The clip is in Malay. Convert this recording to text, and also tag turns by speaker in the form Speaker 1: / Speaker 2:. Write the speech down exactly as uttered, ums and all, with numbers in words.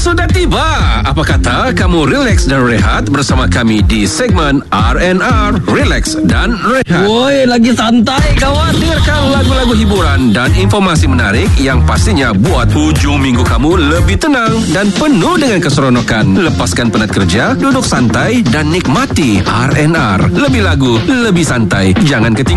Speaker 1: sudah tiba. Apa kata kamu relax dan rehat bersama kami di segmen R and R, Relax dan Rehat.
Speaker 2: Woi, lagi santai kawan.
Speaker 1: Dengarkan lagu-lagu hiburan dan informasi menarik yang pastinya buat hujung minggu kamu lebih tenang dan penuh dengan keseronokan. Lepaskan penat kerja, duduk santai dan nikmati R and R. Lebih lagu, lebih santai. Jangan ketinggalan.